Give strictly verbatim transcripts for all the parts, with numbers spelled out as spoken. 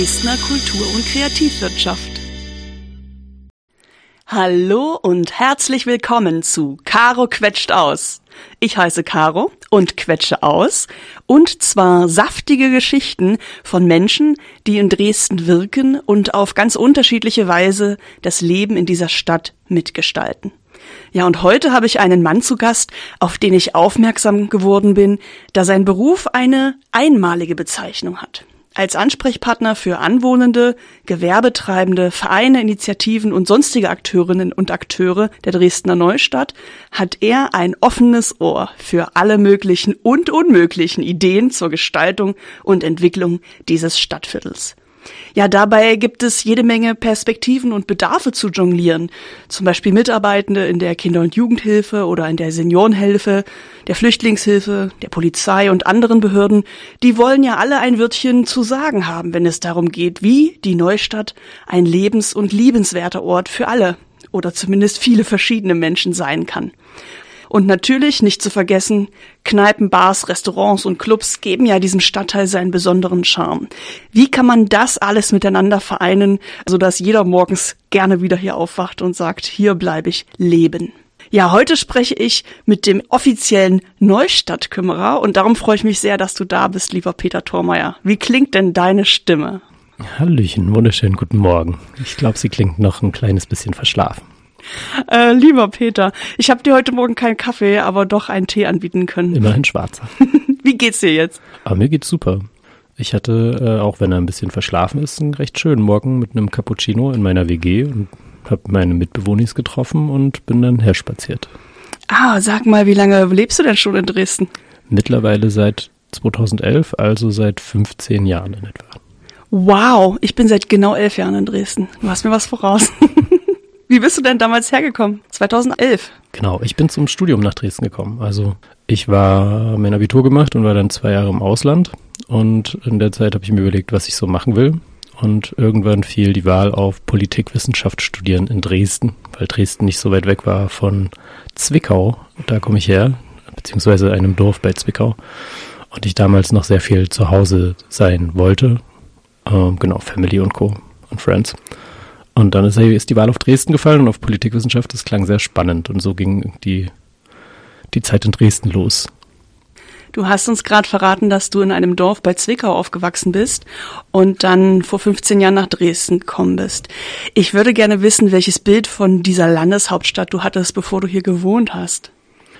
Dresdner Kultur- und Kreativwirtschaft. Hallo und herzlich willkommen zu Caro quetscht aus. Ich heiße Caro und quetsche aus, und zwar saftige Geschichten von Menschen, die in Dresden wirken und auf ganz unterschiedliche Weise das Leben in dieser Stadt mitgestalten. Ja, und heute habe ich einen Mann zu Gast, auf den ich aufmerksam geworden bin, da sein Beruf eine einmalige Bezeichnung hat. Als Ansprechpartner für Anwohnende, Gewerbetreibende, Vereine, Initiativen und sonstige Akteurinnen und Akteure der Dresdner Neustadt hat er ein offenes Ohr für alle möglichen und unmöglichen Ideen zur Gestaltung und Entwicklung dieses Stadtviertels. Ja, dabei gibt es jede Menge Perspektiven und Bedarfe zu jonglieren. Zum Beispiel Mitarbeitende in der Kinder- und Jugendhilfe oder in der Seniorenhilfe, der Flüchtlingshilfe, der Polizei und anderen Behörden. Die wollen ja alle ein Wörtchen zu sagen haben, wenn es darum geht, wie die Neustadt ein lebens- und liebenswerter Ort für alle oder zumindest viele verschiedene Menschen sein kann. Und natürlich, nicht zu vergessen, Kneipen, Bars, Restaurants und Clubs geben ja diesem Stadtteil seinen besonderen Charme. Wie kann man das alles miteinander vereinen, sodass jeder morgens gerne wieder hier aufwacht und sagt, hier bleibe ich leben? Ja, heute spreche ich mit dem offiziellen Neustadtkümmerer und darum freue ich mich sehr, dass du da bist, lieber Peter Thormeyer. Wie klingt denn deine Stimme? Hallöchen, wunderschönen guten Morgen. Ich glaube, sie klingt noch ein kleines bisschen verschlafen. Äh, lieber Peter, ich habe dir heute Morgen keinen Kaffee, aber doch einen Tee anbieten können. Immerhin schwarzer. Wie geht's dir jetzt? Aber mir geht's super. Ich hatte, äh, auch wenn er ein bisschen verschlafen ist, einen recht schönen Morgen mit einem Cappuccino in meiner W G und habe meine Mitbewohnis getroffen und bin dann herspaziert. Ah, sag mal, wie lange lebst du denn schon in Dresden? Mittlerweile seit zweitausendelf, also seit fünfzehn Jahren in etwa. Wow, ich bin seit genau elf Jahren in Dresden. Du hast mir was voraus. Wie bist du denn damals hergekommen? zweitausendelf? Genau, ich bin zum Studium nach Dresden gekommen. Also ich war mein Abitur gemacht und war dann zwei Jahre im Ausland. Und in der Zeit habe ich mir überlegt, was ich so machen will. Und irgendwann fiel die Wahl auf Politikwissenschaft studieren in Dresden, weil Dresden nicht so weit weg war von Zwickau. Da komme ich her, beziehungsweise einem Dorf bei Zwickau. Und ich damals noch sehr viel zu Hause sein wollte. Ähm, genau, Family und Co. und Friends. Und dann ist, ist die Wahl auf Dresden gefallen und auf Politikwissenschaft. Das klang sehr spannend und so ging die, die Zeit in Dresden los. Du hast uns gerade verraten, dass du in einem Dorf bei Zwickau aufgewachsen bist und dann vor fünfzehn Jahren nach Dresden gekommen bist. Ich würde gerne wissen, welches Bild von dieser Landeshauptstadt du hattest, bevor du hier gewohnt hast.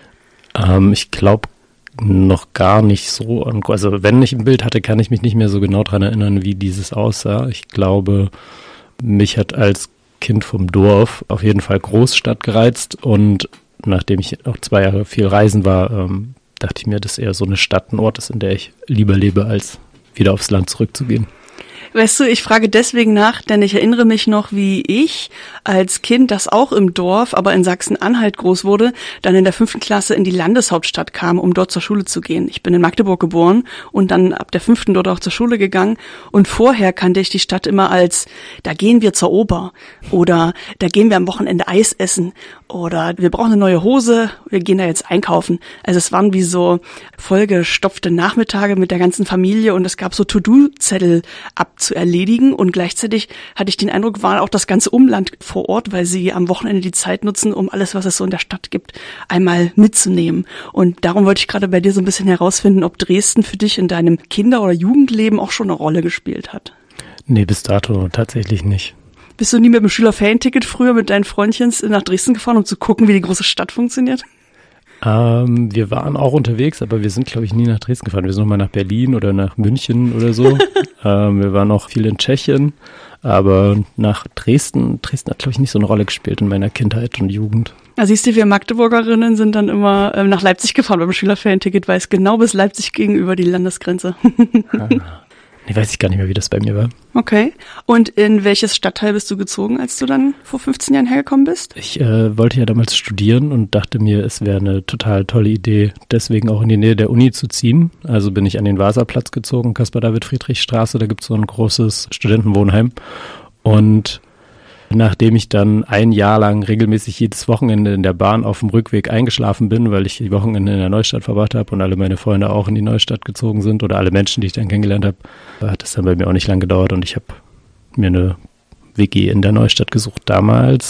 Ähm, ich glaube noch gar nicht so. Also wenn ich ein Bild hatte, kann ich mich nicht mehr so genau daran erinnern, wie dieses aussah. Ich glaube, mich hat als Kind vom Dorf auf jeden Fall Großstadt gereizt und nachdem ich auch zwei Jahre viel reisen war, ähm, dachte ich mir, dass eher so eine Stadt ein Ort ist, in der ich lieber lebe, als wieder aufs Land zurückzugehen. Weißt du, ich frage deswegen nach, denn ich erinnere mich noch, wie ich als Kind, das auch im Dorf, aber in Sachsen-Anhalt groß wurde, dann in der fünften Klasse in die Landeshauptstadt kam, um dort zur Schule zu gehen. Ich bin in Magdeburg geboren und dann ab der fünften dort auch zur Schule gegangen. Und vorher kannte ich die Stadt immer als, da gehen wir zur Oper oder da gehen wir am Wochenende Eis essen oder wir brauchen eine neue Hose, wir gehen da jetzt einkaufen. Also es waren wie so vollgestopfte Nachmittage mit der ganzen Familie und es gab so To-Do-Zettel ab zu erledigen und gleichzeitig hatte ich den Eindruck, war auch das ganze Umland vor Ort, weil sie am Wochenende die Zeit nutzen, um alles, was es so in der Stadt gibt, einmal mitzunehmen. Und darum wollte ich gerade bei dir so ein bisschen herausfinden, ob Dresden für dich in deinem Kinder- oder Jugendleben auch schon eine Rolle gespielt hat. Nee, bis dato tatsächlich nicht. Bist du nie mit dem Schülerferienticket früher mit deinen Freundchens nach Dresden gefahren, um zu gucken, wie die große Stadt funktioniert? Ähm, wir waren auch unterwegs, aber wir sind, glaube ich, nie nach Dresden gefahren. Wir sind nochmal nach Berlin oder nach München oder so. ähm, wir waren auch viel in Tschechien, aber nach Dresden, Dresden hat, glaube ich, nicht so eine Rolle gespielt in meiner Kindheit und Jugend. Ja, siehst du, wir Magdeburgerinnen sind dann immer ähm, nach Leipzig gefahren beim Schülerferienticket, weil es genau bis Leipzig gegenüber die Landesgrenze. ah. Nee, weiß ich gar nicht mehr, wie das bei mir war. Okay. Und in welches Stadtteil bist du gezogen, als du dann vor fünfzehn Jahren hergekommen bist? Ich äh, wollte ja damals studieren und dachte mir, es wäre eine total tolle Idee, deswegen auch in die Nähe der Uni zu ziehen. Also bin ich an den Vasaplatz gezogen, Caspar-David-Friedrich-Straße, da gibt es so ein großes Studentenwohnheim. Und Nachdem ich dann ein Jahr lang regelmäßig jedes Wochenende in der Bahn auf dem Rückweg eingeschlafen bin, weil ich die Wochenende in der Neustadt verbracht habe und alle meine Freunde auch in die Neustadt gezogen sind oder alle Menschen, die ich dann kennengelernt habe, hat es dann bei mir auch nicht lang gedauert und ich habe mir eine W G in der Neustadt gesucht damals.